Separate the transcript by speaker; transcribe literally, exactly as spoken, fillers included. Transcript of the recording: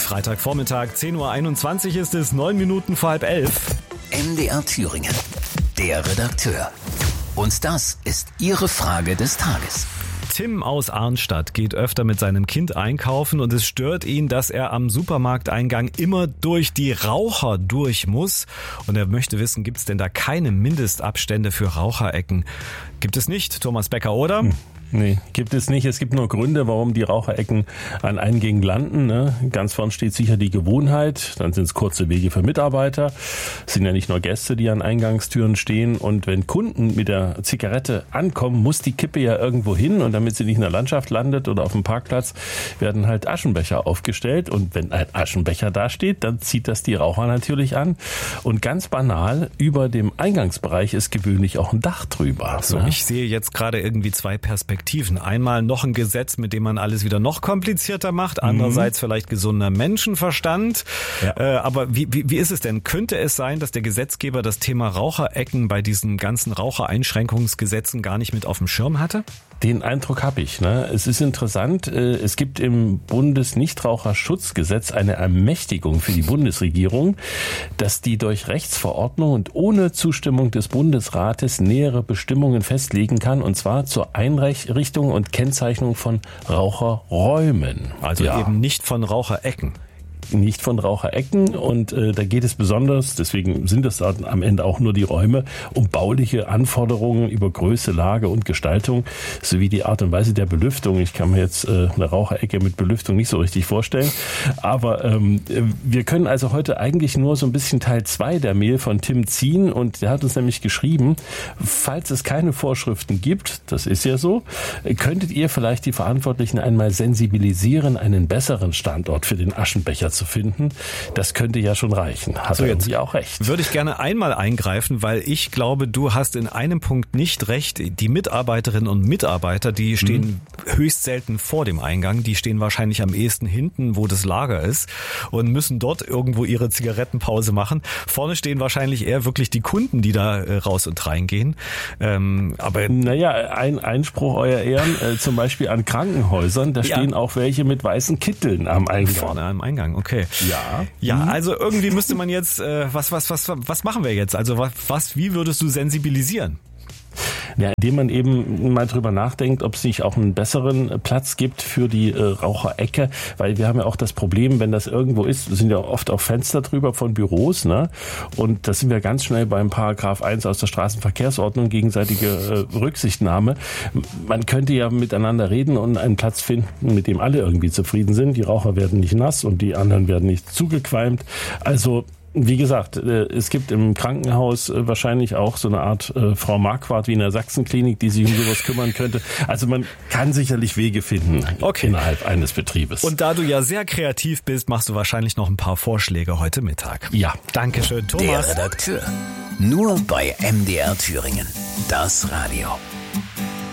Speaker 1: Freitagvormittag, zehn Uhr einundzwanzig ist es, neun Minuten vor halb elf.
Speaker 2: M D R Thüringen, der Redakteur. Und das ist Ihre Frage des Tages.
Speaker 1: Tim aus Arnstadt geht öfter mit seinem Kind einkaufen und es stört ihn, dass er am Supermarkteingang immer durch die Raucher durch muss. Und er möchte wissen, gibt es denn da keine Mindestabstände für Raucherecken? Gibt es nicht, Thomas Becker, oder? Hm.
Speaker 3: Nee, gibt es nicht. Es gibt nur Gründe, warum die Raucherecken an Eingängen landen. Ne? Ganz vorn steht sicher die Gewohnheit. Dann sind es kurze Wege für Mitarbeiter. Es sind ja nicht nur Gäste, die an Eingangstüren stehen. Und wenn Kunden mit der Zigarette ankommen, muss die Kippe ja irgendwo hin. Und damit sie nicht in der Landschaft landet oder auf dem Parkplatz, werden halt Aschenbecher aufgestellt. Und wenn ein Aschenbecher da steht, dann zieht das die Raucher natürlich an. Und ganz banal, über dem Eingangsbereich ist gewöhnlich auch ein Dach drüber.
Speaker 1: So,
Speaker 3: ne?
Speaker 1: Ich sehe jetzt gerade irgendwie zwei Perspektiven. Einmal noch ein Gesetz, mit dem man alles wieder noch komplizierter macht. Andererseits mhm. vielleicht gesunder Menschenverstand. Ja. Äh, aber wie, wie, wie ist es denn? Könnte es sein, dass der Gesetzgeber das Thema Raucherecken bei diesen ganzen Rauchereinschränkungsgesetzen gar nicht mit auf dem Schirm hatte?
Speaker 3: Den Eindruck habe ich. Ne? Es ist interessant, es gibt im Bundesnichtraucherschutzgesetz eine Ermächtigung für die Bundesregierung, dass die durch Rechtsverordnung und ohne Zustimmung des Bundesrates nähere Bestimmungen festlegen kann, und zwar zur Einrichtung und Kennzeichnung von Raucherräumen.
Speaker 1: Also ja. eben nicht von Raucherecken.
Speaker 3: Nicht von Raucherecken, und äh, da geht es besonders, deswegen sind es am Ende auch nur die Räume, um bauliche Anforderungen über Größe, Lage und Gestaltung sowie die Art und Weise der Belüftung. Ich kann mir jetzt äh, eine Raucherecke mit Belüftung nicht so richtig vorstellen, aber ähm, wir können also heute eigentlich nur so ein bisschen Teil zwei der Mail von Tim ziehen, und der hat uns nämlich geschrieben, falls es keine Vorschriften gibt, das ist ja so, könntet ihr vielleicht die Verantwortlichen einmal sensibilisieren, einen besseren Standort für den Aschenbecher zu finden. Das könnte ja schon reichen. Hat
Speaker 1: so,
Speaker 3: er
Speaker 1: jetzt
Speaker 3: ja auch recht.
Speaker 1: Würde ich gerne einmal eingreifen, weil ich glaube, du hast in einem Punkt nicht recht. Die Mitarbeiterinnen und Mitarbeiter, die stehen hm. höchst selten vor dem Eingang. Die stehen wahrscheinlich am ehesten hinten, wo das Lager ist, und müssen dort irgendwo ihre Zigarettenpause machen. Vorne stehen wahrscheinlich eher wirklich die Kunden, die da äh, raus und reingehen. Ähm, aber
Speaker 3: naja, ein Einspruch, Euer Ehren, äh, zum Beispiel an Krankenhäusern, da stehen ja. auch welche mit weißen Kitteln am Eingang.
Speaker 1: Vorne am Eingang. Okay.
Speaker 3: Ja.
Speaker 1: Ja, also irgendwie müsste man jetzt, äh, was, was, was, was machen wir jetzt? Also was, was, wie würdest du sensibilisieren?
Speaker 3: Ja, indem man eben mal drüber nachdenkt, ob es nicht auch einen besseren Platz gibt für die äh, Raucherecke, weil wir haben ja auch das Problem, wenn das irgendwo ist, sind ja oft auch Fenster drüber von Büros, ne? Und da sind wir ganz schnell beim Paragraph eins aus der Straßenverkehrsordnung, gegenseitige äh, Rücksichtnahme. Man könnte ja miteinander reden und einen Platz finden, mit dem alle irgendwie zufrieden sind. Die Raucher werden nicht nass und die anderen werden nicht zugequalmt. Also wie gesagt, es gibt im Krankenhaus wahrscheinlich auch so eine Art äh, Frau Marquardt wie in der Sachsenklinik, die sich um sowas kümmern könnte. Also man kann sicherlich Wege finden okay. innerhalb eines Betriebes.
Speaker 1: Und da du ja sehr kreativ bist, machst du wahrscheinlich noch ein paar Vorschläge heute Mittag.
Speaker 3: Ja.
Speaker 1: Dankeschön, Thomas.
Speaker 2: Der Redakteur. Nur bei M D R Thüringen. Das Radio.